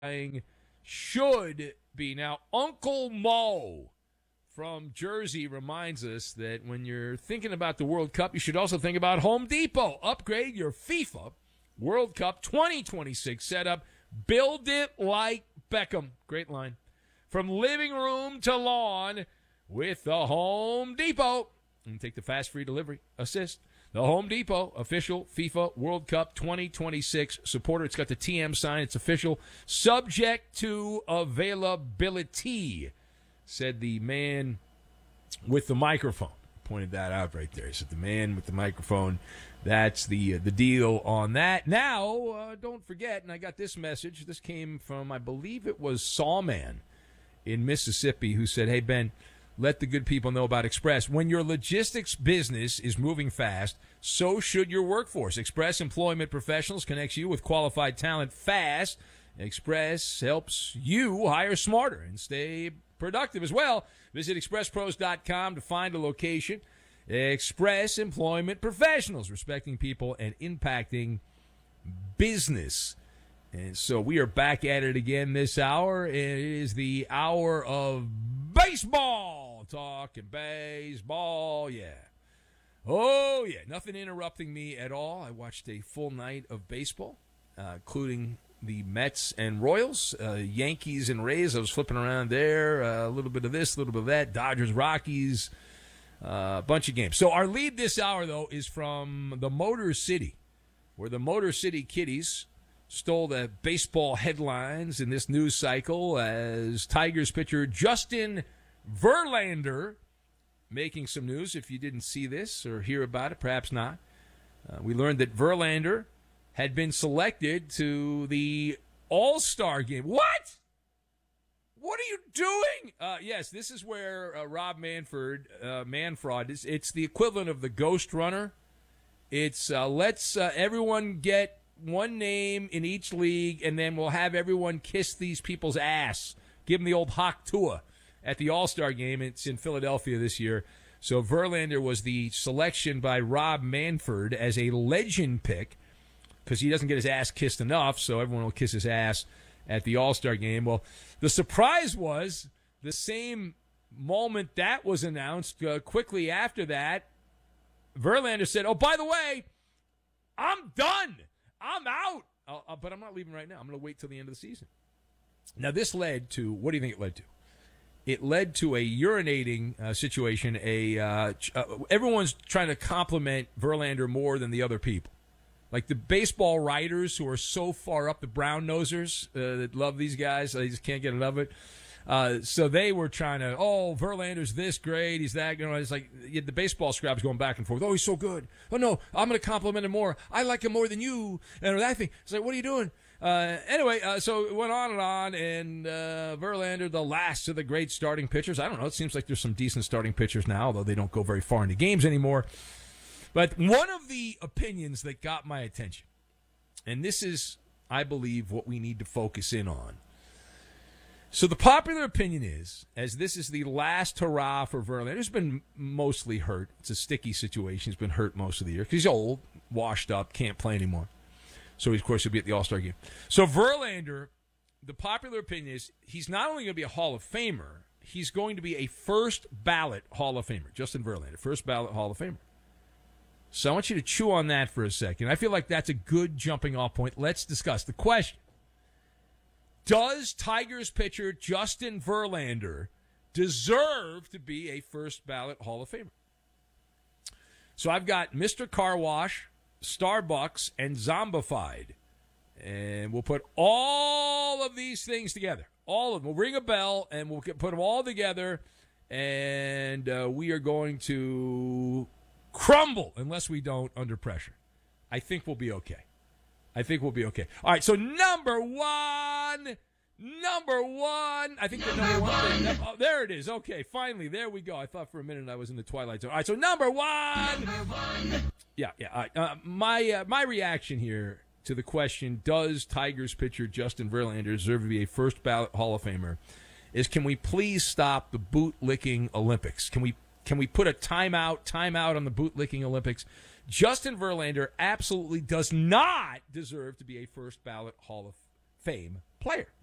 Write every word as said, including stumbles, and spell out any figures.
should be. Now, Uncle Mo from Jersey reminds us that when you're thinking about the World Cup, you should also think about Home Depot. Upgrade your FIFA World Cup twenty twenty-six setup. Build it like Beckham. Great line. From living room to lawn with the Home Depot. And take the fast free delivery assist. The Home Depot official FIFA World Cup twenty twenty-six supporter. It's got the T M sign. It's official. Subject to availability, said the man with the microphone. Pointed that out right there. He said the man with the microphone. That's the uh, the deal on that. Now, uh, don't forget, and I got this message. This came from, I believe it was Sawman in Mississippi, who said, hey, Ben, let the good people know about Express. When your logistics business is moving fast, so should your workforce. Express Employment Professionals connects you with qualified talent fast. Express helps you hire smarter and stay productive as well. Visit express pros dot com to find a location. Express Employment Professionals, respecting people and impacting business. And so we are back at it again this hour. It is the hour of baseball. Talking baseball, yeah. Oh, yeah. Nothing interrupting me at all. I watched a full night of baseball, uh, including the Mets and Royals, uh, Yankees and Rays. I was flipping around there. Uh, a little bit of this, a little bit of that. Dodgers, Rockies, a uh, bunch of games. So our lead this hour, though, is from the Motor City, where the Motor City Kitties stole the baseball headlines in this news cycle as Tigers pitcher Justin Verlander making some news. If you didn't see this or hear about it, perhaps not. Uh, we learned that Verlander had been selected to the All-Star game. What? What are you doing? Uh, yes, this is where uh, Rob Manfred, uh, Manfred, is. It's the equivalent of the Ghost Runner. It's uh, let's uh, everyone get one name in each league, and then we'll have everyone kiss these people's ass. Give them the old Hawk Tua at the All-Star game. It's in Philadelphia this year. So Verlander was the selection by Rob Manfred as a legend pick because he doesn't get his ass kissed enough, so everyone will kiss his ass at the All-Star game. Well, the surprise was the same moment that was announced, uh, quickly after that, Verlander said, oh, by the way, I'm done. I'm out. Uh, but I'm not leaving right now. I'm going to wait till the end of the season. Now, this led to, what do you think it led to? It led to a urinating uh, situation. A uh, ch- uh, everyone's trying to compliment Verlander more than the other people. Like the baseball writers who are so far up, the brown nosers uh, that love these guys, they just can't get enough of it. Uh, so they were trying to, oh, Verlander's this great, he's that, you know, it's like the baseball scraps going back and forth. Oh, he's so good. Oh, no, I'm going to compliment him more. I like him more than you, and that thing. It's like, what are you doing? Uh, anyway, uh, so it went on and on, and uh, Verlander, the last of the great starting pitchers. I don't know, it seems like there's some decent starting pitchers now, although they don't go very far into games anymore. But one of the opinions that got my attention, and this is, I believe, what we need to focus in on. So the popular opinion is, as this is the last hurrah for Verlander, he's been mostly hurt. It's a sticky situation. He's been hurt most of the year because he's old, washed up, can't play anymore. So, of course, he'll be at the All-Star game. So Verlander, the popular opinion is he's not only going to be a Hall of Famer, he's going to be a first-ballot Hall of Famer. Justin Verlander, first-ballot Hall of Famer. So I want you to chew on that for a second. I feel like that's a good jumping-off point. Let's discuss the question. Does Tigers pitcher Justin Verlander deserve to be a first-ballot Hall of Famer? So I've got Mister Car Wash, Starbucks, and Zombified. And we'll put all of these things together. All of them. We'll ring a bell, and we'll get, put them all together, and uh, we are going to crumble unless we don't under pressure. I think we'll be okay. I think we'll be okay. All right, so number one, number one. I think the number one. Thing, oh, there it is. Okay, finally, there we go. I thought for a minute I was in the twilight zone. All right, so number one. Number one. Yeah, yeah. All right. Uh, my uh, my reaction here to the question, does Tigers pitcher Justin Verlander deserve to be a first ballot Hall of Famer, is can we please stop the boot-licking Olympics? Can we Can we put a timeout, timeout on the boot-licking Olympics? Justin Verlander absolutely does not deserve to be a first-ballot Hall of Fame player.